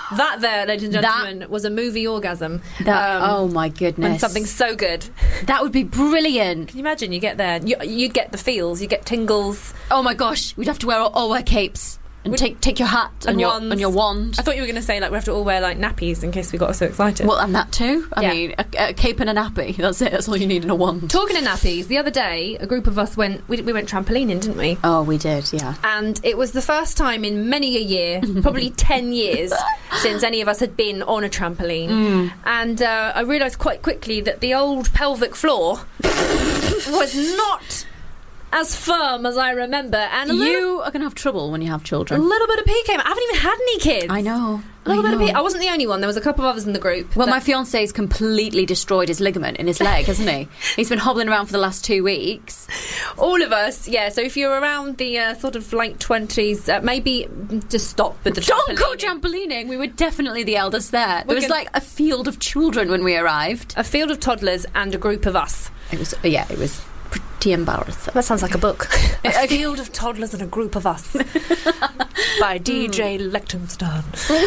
That there, ladies and gentlemen, was a movie orgasm. Oh my goodness. When something's so good. That would be brilliant. Can you imagine? You get there, you'd get the feels, you get tingles. Oh my gosh, we'd have to all wear capes. And take your hat and your wand. I thought you were going to say, like, we have to all wear, like, nappies in case we got so excited. Well, and that too. I mean, a cape and a nappy. That's it. That's all you need in a wand. Talking of nappies, the other day, a group of us went trampolining, didn't we? Oh, we did, yeah. And it was the first time in many a year, probably 10 years, since any of us had been on a trampoline. And I realised quite quickly that the old pelvic floor was not as firm as I remember. And you are going to have trouble when you have children. A little bit of pee came out. I haven't even had any kids. I know. A little bit of pee. I wasn't the only one. There was a couple of others in the group. Well, my fiance's completely destroyed his ligament in his leg, hasn't he? He's been hobbling around for the last 2 weeks. All of us, yeah. So if you're around the sort of late 20s, maybe just stop with the trampolining. Don't go trampolining. We were definitely the eldest there. There was like a field of children when we arrived. A field of toddlers and a group of us. It was pretty embarrassing. That sounds like a book. A field of toddlers and a group of us. By DJ Lichtenstein.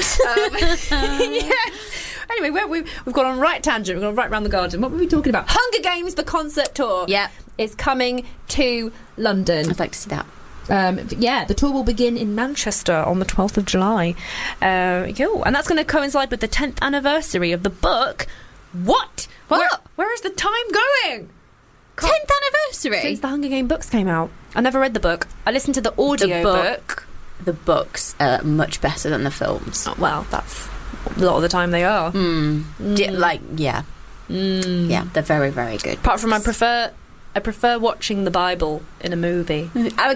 Yes. Anyway, we've gone on right tangent. We've gone right round the garden. What were we talking about? Hunger Games, the concert tour. Yeah. Is coming to London. I'd like to see that. The tour will begin in Manchester on the 12th of July. Cool. And that's going to coincide with the 10th anniversary of the book. What? Where is the time going? 10th anniversary? Since the Hunger Games books came out. I never read the book. I listened to the audio book. The books are much better than the films. Oh, well, that's a lot of the time they are. Yeah, they're very, very good. Apart from I prefer watching the Bible in a movie.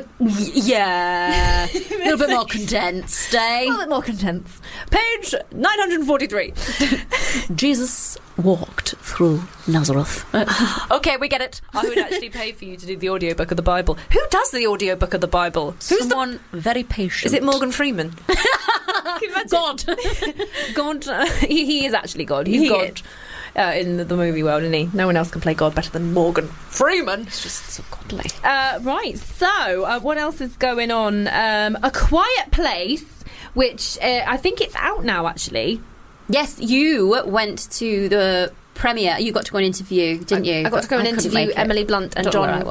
Yeah. A little bit more condensed, eh? A little bit more condensed. Page 943. Jesus walked through Nazareth. Okay, we get it. I would actually pay for you to do the audiobook of the Bible. Who does the audiobook of the Bible? Someone very patient. Is it Morgan Freeman? God. God. He is actually God. He's God. In the movie world, isn't he? No one else can play God better than Morgan Freeman. It's just so godly. Right, so what else is going on? A Quiet Place, which I think it's out now, actually. Yes, you went to the premiere. You got to go and interview, didn't you? I got to go and interview Emily Blunt and John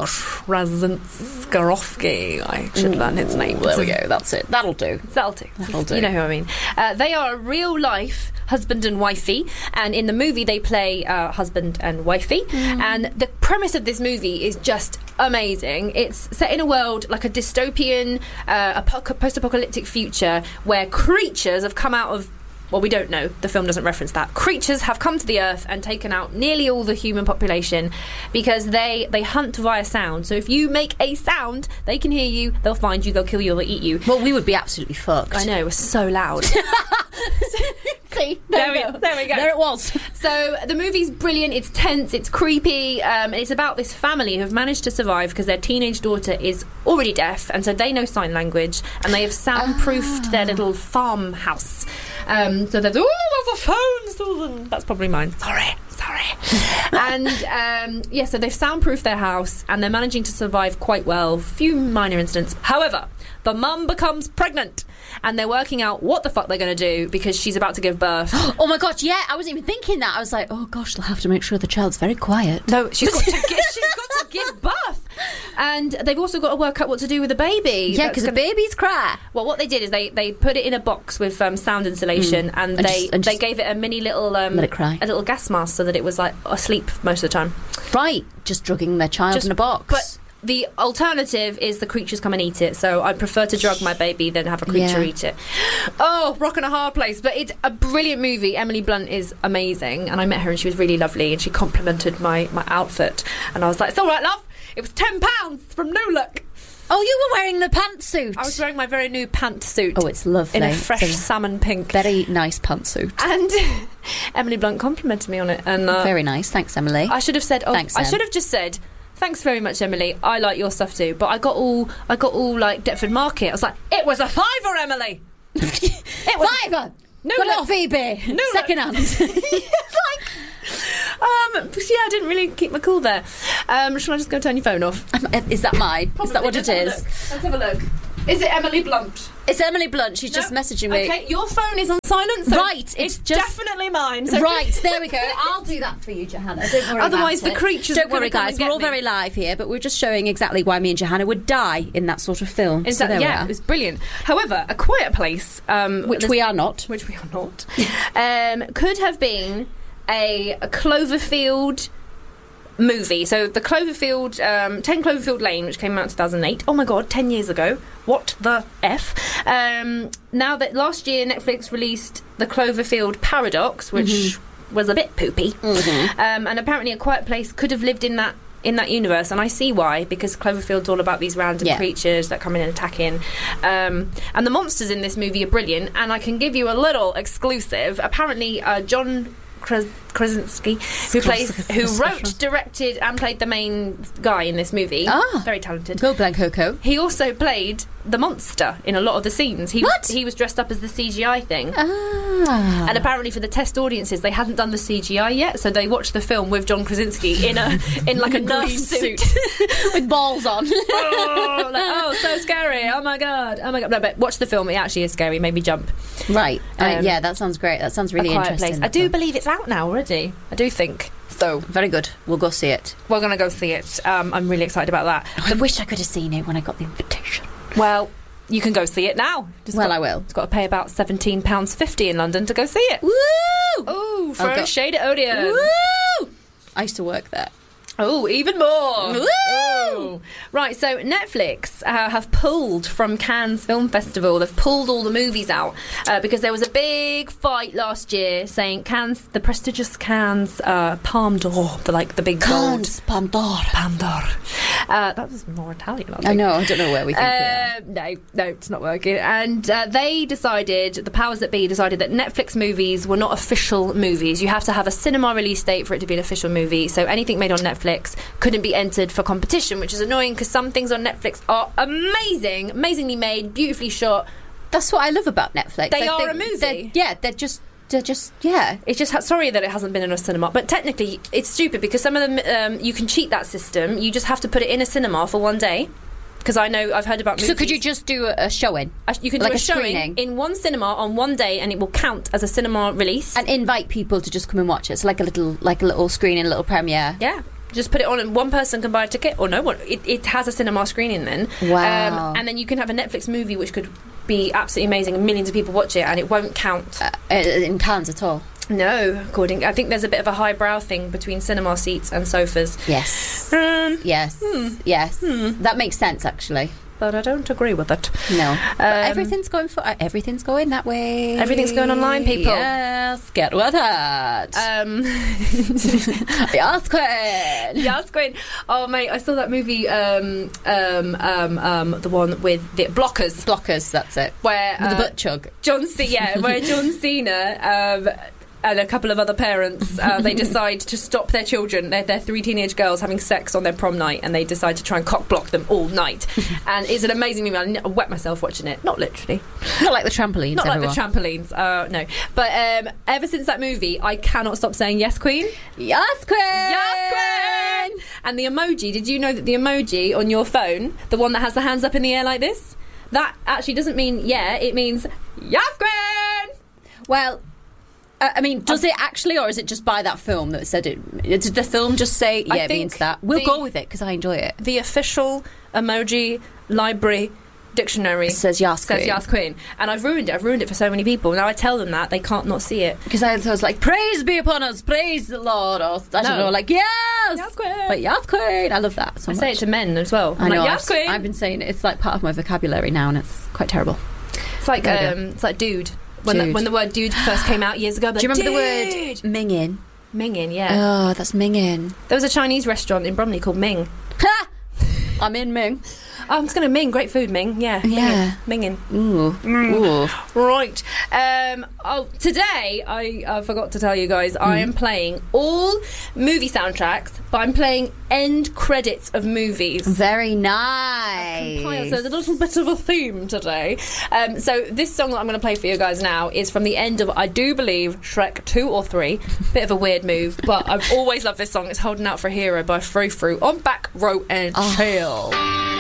Krasinski. I should learn his name. There we go, that's it. That'll do. You know who I mean. They are a real-life husband and wifey, and in the movie they play husband and wifey, and the premise of this movie is just amazing. It's set in a world like a dystopian post-apocalyptic future where creatures have come out of, well, we don't know, the film doesn't reference that. Creatures have come to the earth and taken out nearly all the human population because they hunt via sound. So if you make a sound, they can hear you, they'll find you, they'll kill you, they'll eat you. Well, we would be absolutely fucked. I know, it was so loud. See, there we go. There it was. So the movie's brilliant, it's tense, it's creepy, and it's about this family who have managed to survive because their teenage daughter is already deaf, and so they know sign language, and they have soundproofed their little farmhouse. So there's a phone, Susan. That's probably mine. Sorry. And so they've soundproofed their house, and they're managing to survive quite well. Few minor incidents. However, the mum becomes pregnant, and they're working out what the fuck they're going to do because she's about to give birth. Oh my god, yeah, I wasn't even thinking that. I was like, oh gosh, they'll have to make sure the child's very quiet. No, she's got to give birth. And they've also got to work out what to do with the baby. Yeah, because the babies cry. Well, what they did is they put it in a box with sound insulation, and they gave it a mini little let it cry. A little gas mask so that it was like asleep most of the time. Right, just drugging their child in a box. But the alternative is the creatures come and eat it. So I prefer to drug my baby than have a creature eat it. Oh, rock and a hard place. But it's a brilliant movie. Emily Blunt is amazing, and I met her and she was really lovely, and she complimented my outfit, and I was like, it's all right, love. It was £10 from New Look. Oh, you were wearing the pantsuit. I was wearing my very new pantsuit. Oh, it's lovely. In a fresh salmon pink. Very nice pantsuit. And Emily Blunt complimented me on it. And very nice. Thanks, Emily. I should have said, thanks, I should have just said, thanks very much, Emily. I like your stuff too. But I got all like Deptford Market. I was like, it was a £5, Emily. It was £5. Got it off eBay. Second hand. I didn't really keep my cool there. Shall I just go turn your phone off? Is that mine? Probably. Is that what it is? Let's have a look. Is it Emily Blunt? It's Emily Blunt. She's just messaging me. Okay, your phone is on silent, so right, it's just definitely mine. So right, there we go. I'll do that for you, Johanna. Don't worry. Otherwise, about the creatures. Don't worry, guys. We're all very live here, but we're just showing exactly why me and Johanna would die in that sort of film. So there we are. It was brilliant. However, A Quiet Place, which we are not, could have been a Cloverfield movie. So the Cloverfield, 10 Cloverfield Lane, which came out in 2008. Oh my god, 10 years ago. What the F? Now that last year Netflix released the Cloverfield Paradox, which was a bit poopy. And apparently A Quiet Place could have lived in that universe, and I see why, because Cloverfield's all about these random creatures that come in and attack in. And the monsters in this movie are brilliant, and I can give you a little exclusive. Apparently, John Krasinski, who wrote, directed, and played the main guy in this movie. Very talented. Go Blanco. He also played the monster in a lot of the scenes. He was dressed up as the CGI thing. And apparently for the test audiences, they hadn't done the CGI yet, so they watched the film with John Krasinski in like a nurse suit with balls on. So scary! Oh my god! No, but watch the film. It actually is scary. Made me jump. Right. Yeah, that sounds great. That sounds really interesting. I do believe it's out now already. I do think. So very good. We'll go see it. We're going to go see it. I'm really excited about that. I wish I could have seen it when I got the invitation. Well, you can go see it now. I will. It's got to pay about £17.50 in London to go see it. Woo! Ooh, throw a shade at Odeon. Woo! I used to work there. Oh, even more. Woo! Ooh. Right, so Netflix have pulled from Cannes Film Festival. They've pulled all the movies out because there was a big fight last year saying Cannes, the prestigious Cannes Palme d'Or, the big gold. Palme d'Or. Palme d'Or. That was more Italian, I think. I know, I don't know where we think we are. No, it's not working. And the powers that be decided that Netflix movies were not official movies. You have to have a cinema release date for it to be an official movie. So anything made on Netflix couldn't be entered for competition, which is annoying because some things on Netflix are amazingly made, beautifully shot. That's what I love about Netflix. They are a movie. They're just It's just sorry that it hasn't been in a cinema, but technically it's stupid because some of them you can cheat that system. You just have to put it in a cinema for one day. Because I've heard about movies. So could you just do a showing? You can do a showing in one cinema on one day, and it will count as a cinema release. And invite people to just come and watch it. It's like a little screening, a little premiere. Yeah. Just put it on and one person can buy a ticket, or no one. It has a cinema screening then. Wow. And then you can have a Netflix movie which could be absolutely amazing and millions of people watch it and it won't count. In Cannes at all? No, I think there's a bit of a highbrow thing between cinema seats and sofas. Yes. Yes. That makes sense, actually. But I don't agree with it. No. Everything's going that way. Everything's going online, people. Yes. Get with it. Yes, Queen. Yes, Queen. Oh, mate, I saw that movie, the one with the Blockers. Blockers, that's it. Where with the butt chug. Where John Cena and a couple of other parents, they decide to stop their children, their three teenage girls, having sex on their prom night, and they decide to try and cock block them all night. And it's an amazing movie. I wet myself watching it. Not literally. Not like the trampolines. Not like the trampolines. No. But ever since that movie, I cannot stop saying yes, Queen. Yes, Queen. Yes, Queen. And the emoji. Did you know that the emoji on your phone, the one that has the hands up in the air like this, that actually doesn't mean yeah. It means yes, Queen. Well. I mean, does it actually, or is it just by that film that said it? Did the film just say, yeah, it means that? We'll go with it, because I enjoy it. The official emoji library dictionary says Yas Queen. And I've ruined it. I've ruined it for so many people. Now I tell them that, they can't not see it. Because I was like, praise be upon us, praise the Lord. Or, I don't know, like, yes! Yas Queen. But Yas Queen. I love that so much. I say it to men as well. I know. Yas Queen. I've been saying it. It's like part of my vocabulary now, and it's quite terrible. It's like dude. When the word dude first came out years ago. Do you remember the word mingin? Mingin, yeah. Oh, that's mingin. There was a Chinese restaurant in Bromley called Ming. I'm in Ming. Oh, I'm just going to Ming. Great food, Ming. Yeah. Mingin. Ooh. Ooh. Right. Today, I forgot to tell you guys, I am playing all movie soundtracks, but I'm playing end credits of movies. Very nice. So there's a little bit of a theme today. So this song that I'm going to play for you guys now is from the end of, I do believe, Shrek 2 or 3. Bit of a weird move, but I've always loved this song. It's Holding Out for a Hero by Frou Frou on Back Row and Chill.